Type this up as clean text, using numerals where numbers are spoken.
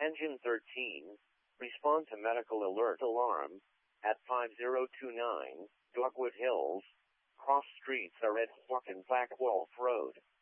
Engine 13, respond to medical alert alarm at 5029 Dogwood Hills. Cross streets are at fucking Black Wolf Road.